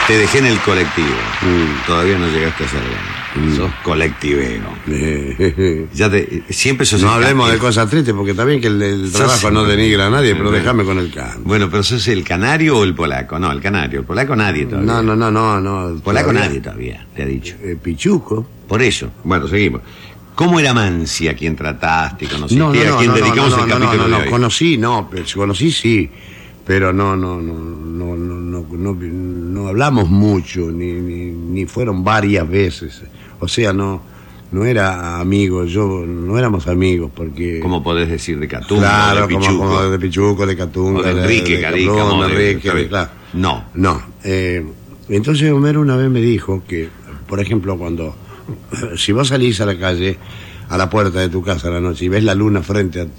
Te dejé en el colectivo. Todavía no llegaste a Salgado. Sos colectivero. Siempre sos no hablemos de cosas tristes, porque también que el trabajo no denigra a nadie, pero déjame con el canto. Bueno, pero ¿sos el canario o el polaco? No, el canario. El polaco nadie todavía. No. El polaco nadie todavía, te ha dicho. Pichuco. Por eso. Bueno, seguimos. ¿Cómo era Mancia, quien trataste, conociste, a quien dedicamos el capítulo de hoy? Conocí sí, pero no hablamos mucho, ni fueron varias veces. O sea, no era amigo, no éramos amigos, porque... ¿Cómo podés decir de Catunga, claro, de Pichuco? Como de Pichuco, de Catunga, o de Enrique, Carica, claro. No. Entonces Homero una vez me dijo que, por ejemplo, si vos salís a la calle, a la puerta de tu casa a la noche, y ves la luna frente